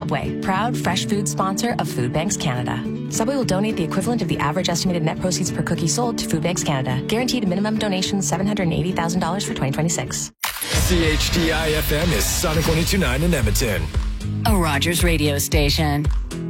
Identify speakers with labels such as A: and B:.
A: Subway, proud fresh food sponsor of Food Banks Canada. Subway will donate the equivalent of the average estimated net proceeds per cookie sold to Food Banks Canada. Guaranteed minimum donation $780,000 for 2026.
B: CHDI FM is Sonic 102.9 in Edmonton.
C: A Rogers radio station.